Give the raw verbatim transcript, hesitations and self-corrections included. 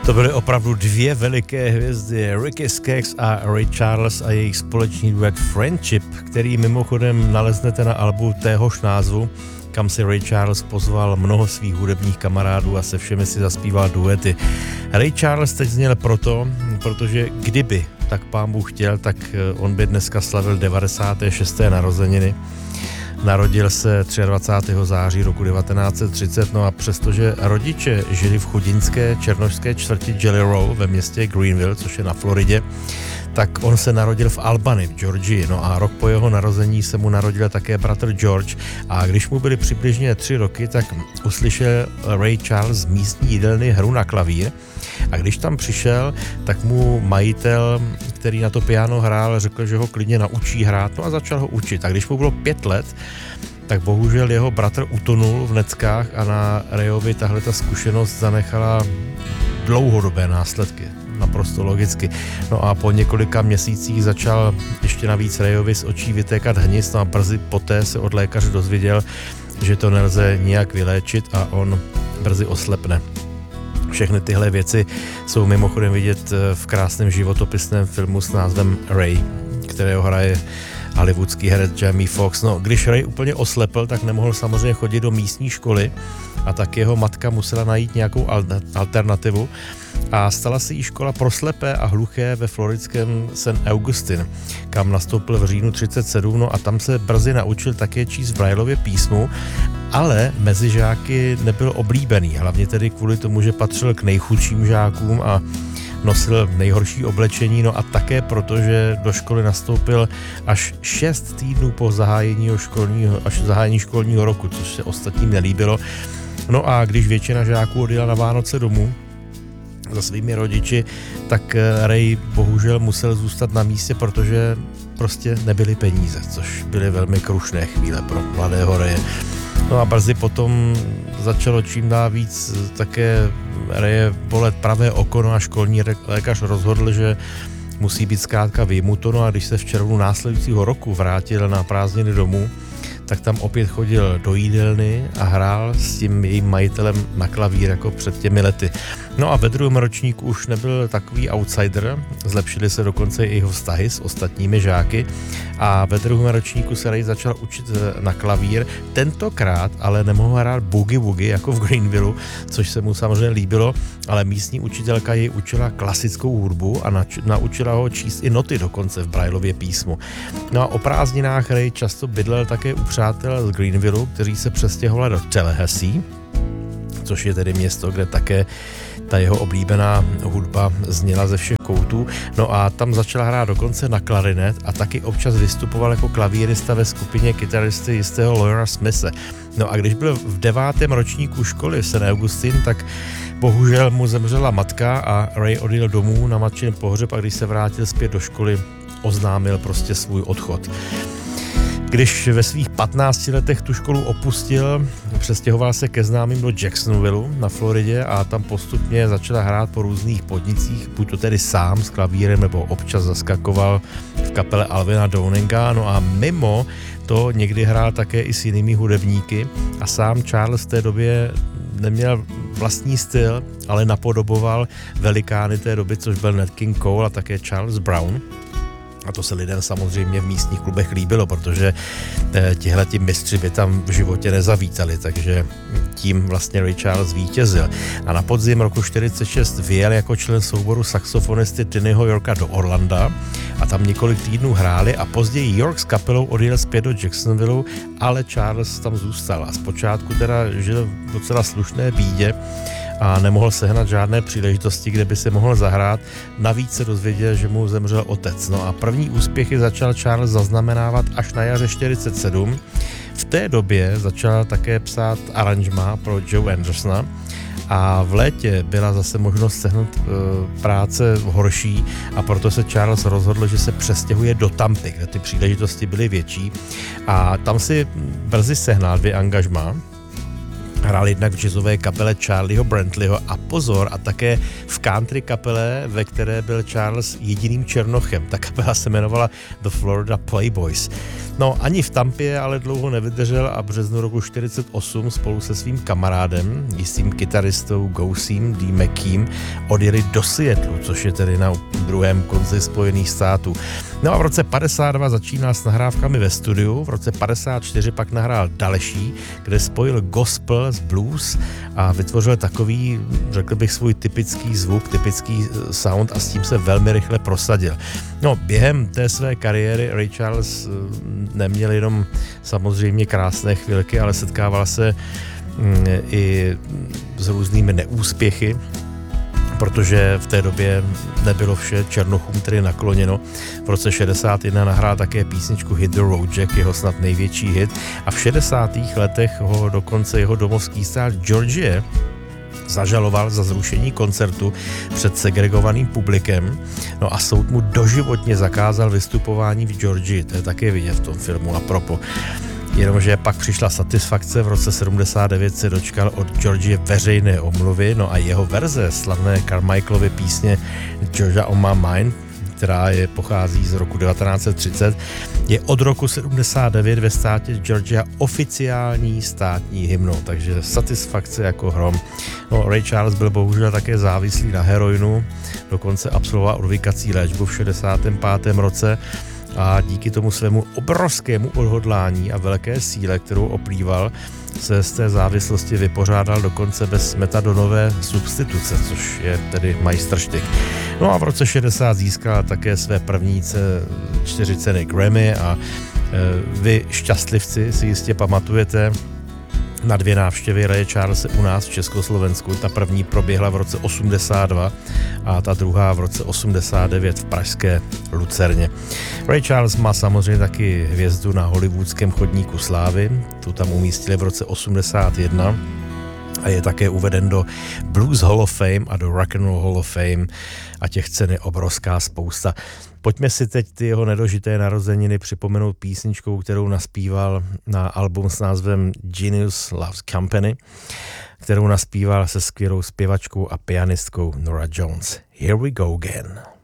To byly opravdu dvě veliké hvězdy, Ricky Skaggs a Ray Charles a jejich společný duet Friendship, který mimochodem naleznete na albu téhož názvu, kam si Ray Charles pozval mnoho svých hudebních kamarádů a se všemi si zaspíval duety. Ray Charles teď zněl proto, protože kdyby tak pán Bůh chtěl, tak on by dneska slavil devadesáté šesté narozeniny. Narodil se dvacátého třetího září roku devatenáct set třicet, no a přestože rodiče žili v chudinské černošské čtvrti Jelly Row ve městě Greenville, což je na Floridě, tak on se narodil v Albany v Georgii, no a rok po jeho narození se mu narodil také bratr George a když mu byly přibližně tři roky, tak uslyšel Ray Charles z místní jídelny hru na klavír a když tam přišel, tak mu majitel, který na to piano hrál, řekl, že ho klidně naučí hrát, no a začal ho učit. A když mu bylo pět let, tak bohužel jeho bratr utonul v neckách a na Rayovi tahle ta zkušenost zanechala dlouhodobé následky. Naprosto logicky. No a po několika měsících začal ještě navíc Rayovi z očí vytékat hnis, no a brzy poté se od lékaře dozvěděl, že to nelze nijak vyléčit a on brzy oslepne. Všechny tyhle věci jsou mimochodem vidět v krásném životopisném filmu s názvem Ray, kterého hraje hollywoodský herec Jamie Foxx. No, když Ray úplně oslepl, tak nemohl samozřejmě chodit do místní školy a tak jeho matka musela najít nějakou alternativu a stala se jí škola pro slepé a hluché ve floridském Saint Augustine, kam nastoupil v říjnu třicet sedm, no a tam se brzy naučil také číst v Braillově písmu, ale mezi žáky nebyl oblíbený, hlavně tedy kvůli tomu, že patřil k nejchudším žákům a nosil nejhorší oblečení, no a také proto, že do školy nastoupil až šest týdnů po zahájení školního, až zahájení školního roku, což se ostatním nelíbilo. No a když většina žáků odjela na Vánoce domů za svými rodiči, tak Ray bohužel musel zůstat na místě, protože prostě nebyly peníze, což byly velmi krušné chvíle pro mladého Raye. No a brzy potom začalo čím dál víc také Raye bolet pravé oko, no a školní lékař rozhodl, že musí být zkrátka vyjmuto, no a když se v červnu následujícího roku vrátil na prázdniny domů, tak tam opět chodil do jídelny a hrál s tím jejím majitelem na klavír jako před těmi lety. No a ve druhém ročníku už nebyl takový outsider, zlepšily se dokonce i jeho vztahy s ostatními žáky a ve druhém ročníku se Ray začal učit na klavír, tentokrát ale nemohl hrát boogie woogie jako v Greenville, což se mu samozřejmě líbilo, ale místní učitelka jej učila klasickou hudbu a nač- naučila ho číst i noty dokonce v Braillově písmu. No a o prázdninách Ray často bydlel také u přátel z Greenville, kteří se přestěhovali do Tallahassee, což je tedy město, kde také ta jeho oblíbená hudba zněla ze všech koutů. No a tam začal hrát dokonce na klarinet a taky občas vystupoval jako klavírista ve skupině kytaristy jistého Laura Smithe. No a když byl v devátém ročníku školy v Saint Augustine, tak bohužel mu zemřela matka a Ray odjel domů na matčin pohřeb a když se vrátil zpět do školy, oznámil prostě svůj odchod. Když ve svých patnácti letech tu školu opustil, přestěhoval se ke známým do Jacksonville na Floridě a tam postupně začal hrát po různých podnicích, buď to tedy sám s klavírem, nebo občas zaskakoval v kapele Alvina Downinga, no a mimo to někdy hrál také i s jinými hudebníky a sám Charles v té době neměl vlastní styl, ale napodoboval velikány té doby, což byl Nat King Cole a také Charles Brown. A to se lidem samozřejmě v místních klubech líbilo, protože tihleti mistři by tam v životě nezavítali, takže tím vlastně Ray Charles vítězil. A na podzim roku čtyřicet šest vyjel jako člen souboru saxofonisty Tinyho Yorka do Orlanda a tam několik týdnů hráli a později York s kapelou odjel zpět do Jacksonville, ale Charles tam zůstal a zpočátku teda žil v docela slušné bídě a nemohl sehnat žádné příležitosti, kde by se mohl zahrát. Navíc se dozvěděl, že mu zemřel otec. No a první úspěchy začal Charles zaznamenávat až na jaře čtyřicet sedm. V té době začal také psát aranžma pro Joe Andersona a v létě byla zase možnost sehnat e, práce horší a proto se Charles rozhodl, že se přestěhuje do Tampy, kde ty příležitosti byly větší a tam si brzy sehnal dvě angažmá. Hrál jednak v jazzové kapele Charlieho Brantleyho a pozor, a také v country kapele, ve které byl Charles jediným černochem. Ta kapela se jmenovala The Florida Playboys. No, ani v Tampě ale dlouho nevydržel a v březnu roku čtyřicet osm spolu se svým kamarádem, jistým kytaristou Gousem D. McKeem, odjeli do Seattlu, což je tedy na druhém konci Spojených států. No a v roce padesát dva začínal s nahrávkami ve studiu, v roce padesát čtyři pak nahrál další, kde spojil gospel s blues a vytvořil takový, řekl bych, svůj typický zvuk, typický sound a s tím se velmi rychle prosadil. No, během té své kariéry Ray Charles neměl jenom samozřejmě krásné chvilky, ale setkával se i s různými neúspěchy, protože v té době nebylo vše černochům tedy nakloněno. V roce šedesát jedna nahrál také písničku Hit the Road Jack, jeho snad největší hit, a v šedesátých letech ho dokonce jeho domovský stát Georgie zažaloval za zrušení koncertu před segregovaným publikem. No a soud mu doživotně zakázal vystupování v Georgii, to je také vidět v tom filmu apropo. Jenomže pak přišla satisfakce, v roce sedmdesát devět se dočkal od Georgie veřejné omluvy, no a jeho verze slavné Carmichaelovy písně Georgia on my mind, která je pochází z roku devatenáct set třicet, je od roku sedmdesát devět ve státě Georgia oficiální státní hymnou, takže satisfakce jako hrom. No, Ray Charles byl bohužel také závislý na heroinu, dokonce absolvoval odvykací léčbu v šedesátém pátém roce a díky tomu svému obrovskému odhodlání a velké síle, kterou oplýval, se z té závislosti vypořádal dokonce bez metadonové substituce, což je tedy majstrštyk. No a v roce šedesát získal také své první čtyři ceny Grammy a e, vy šťastlivci si jistě pamatujete na dvě návštěvy Raye Charlese u nás v Československu. Ta první proběhla v roce osmdesát dva a ta druhá v roce osmdesát devět v pražské Lucerně. Ray Charles má samozřejmě taky hvězdu na hollywoodském chodníku slávy, tu tam umístili v roce osmdesát jedna a je také uveden do Blues Hall of Fame a do Rock and Roll Hall of Fame a těch cen je obrovská spousta. Pojďme si teď ty jeho nedožité narozeniny připomenout písničkou, kterou naspíval na album s názvem Genius Loves Company, kterou naspíval se skvělou zpěvačkou a pianistkou Norah Jones. Here we go again.